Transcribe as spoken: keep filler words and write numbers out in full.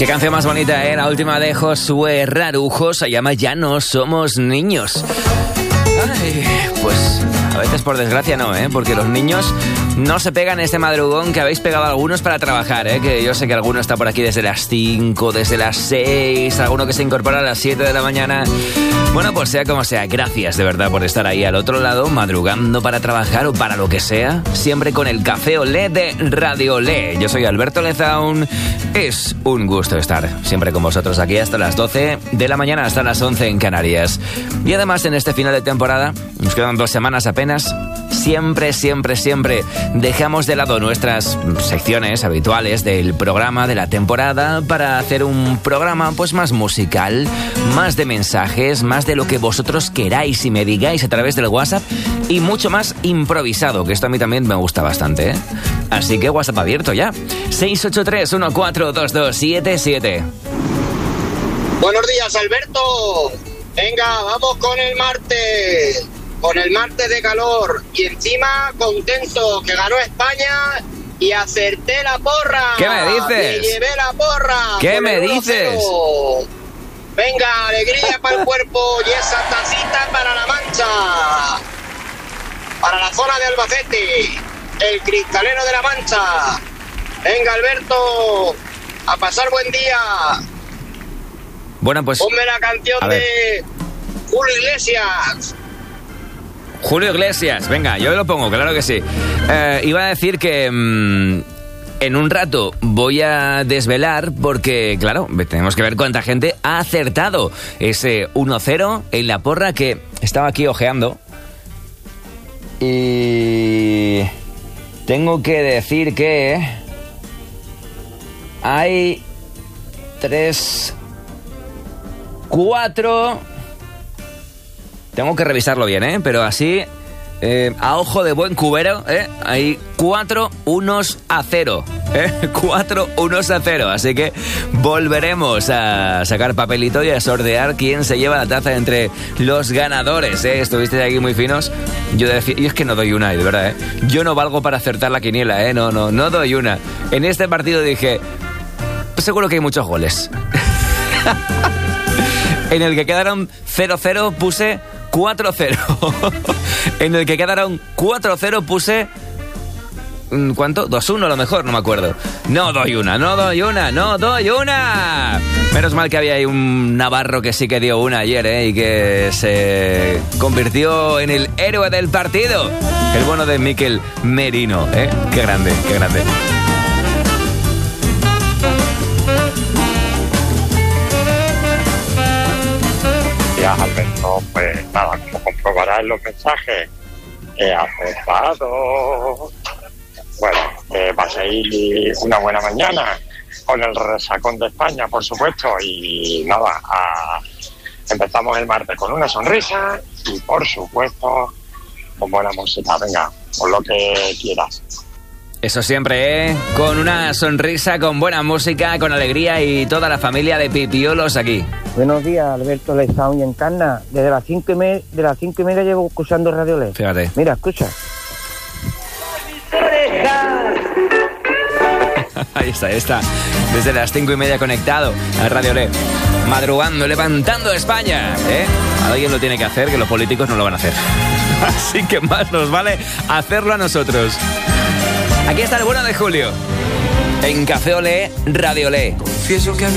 Qué canción más bonita, ¿eh? La última de Josué Rarujo se llama Ya no somos niños. Ay, pues a veces por desgracia no, ¿eh? Porque los niños no se pegan este madrugón que habéis pegado algunos para trabajar, ¿eh? Que yo sé que alguno está por aquí desde las cinco, desde las seis, alguno que se incorpora a las siete de la mañana. Bueno, pues sea como sea, gracias de verdad por estar ahí al otro lado, madrugando para trabajar o para lo que sea, siempre con el Café Olé de Radio Olé. Yo soy Alberto Lezaun, es un gusto estar siempre con vosotros aquí hasta las doce de la mañana, hasta las once en Canarias. Y además en este final de temporada, nos quedan dos semanas apenas, siempre, siempre, siempre dejamos de lado nuestras secciones habituales del programa de la temporada para hacer un programa pues más musical, más de mensajes, más de lo que vosotros queráis y me digáis a través del WhatsApp y mucho más improvisado, que esto a mí también me gusta bastante, ¿eh? Así que WhatsApp abierto ya, seis ocho tres, uno cuatro dos dos siete siete. Buenos días, Alberto. Venga, vamos con el martes, con el martes de calor y encima contento que ganó España y acerté la porra. ¿Qué me dices? Me llevé la porra. ¿Qué me dices? Venga, alegría para el cuerpo y esa tacita para la Mancha, para la zona de Albacete, el cristalero de la Mancha. Venga, Alberto, a pasar buen día. Bueno, pues ponme la canción de Julio Iglesias. Julio Iglesias, venga, yo lo pongo, claro que sí. Eh, iba a decir que mmm, en un rato voy a desvelar porque, claro, tenemos que ver cuánta gente ha acertado ese uno cero en la porra que estaba aquí ojeando. Y tengo que decir que hay tres, cuatro... Tengo que revisarlo bien, ¿eh? Pero así, eh, a ojo de buen cubero, ¿eh? Hay cuatro unos a cero, ¿eh? Cuatro unos a cero. Así que volveremos a sacar papelito y a sortear quién se lleva la taza entre los ganadores, ¿eh? Estuvisteis aquí muy finos. Yo decía, yo es que no doy una, de verdad, ¿eh? Yo no valgo para acertar la quiniela, ¿eh? No, no, no doy una. En este partido dije, pues seguro que hay muchos goles. En el que quedaron cero cero puse cuatro cero. En el que quedaron cuatro cero puse... ¿Cuánto? dos uno a lo mejor, no me acuerdo. No doy una, no doy una, no doy una. Menos mal que había ahí un navarro que sí que dio una ayer, ¿eh? Y que se convirtió en el héroe del partido. El bueno de Mikel Merino, ¿eh? Qué grande, qué grande. Alberto, pues nada, como comprobarás en los mensajes, he acertado. Bueno, eh, va a ser una buena mañana con el resacón de España, por supuesto, y nada, a... empezamos el martes con una sonrisa y por supuesto con buena música. Venga, con lo que quieras. Eso siempre, ¿eh? Con una sonrisa, con buena música, con alegría y toda la familia de pipiolos aquí. Buenos días, Alberto Lezaun y Encarna. Desde las cinco y media, de las cinco y media llevo escuchando Radio Olé. Fíjate. Mira, escucha. Ahí está, ahí está. Desde las cinco y media conectado a Radio Olé. Madrugando, levantando España, ¿eh? Alguien lo tiene que hacer, que los políticos no lo van a hacer. Así que más nos vale hacerlo a nosotros. Aquí está el bueno de Julio. En Café Olé, Radio Olé. Confieso que